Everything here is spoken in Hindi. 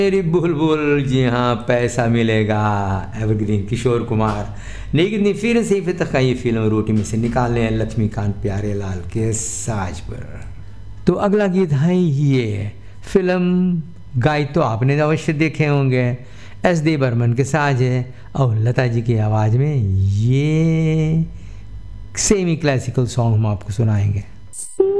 मेरी बुलबुल, जी हाँ, पैसा मिलेगा, एवरग्रीन किशोर कुमार। लेकिन फिर से फिर तक ये फिल्म रोटी में से निकाले हैं लक्ष्मीकांत प्यारेलाल के साज पर। तो अगला गीत है ये, फिल्म गाय तो आपने अवश्य देखे होंगे, एस डी बर्मन के साज है और लता जी की आवाज़ में ये सेमी क्लासिकल सॉन्ग हम आपको सुनाएंगे।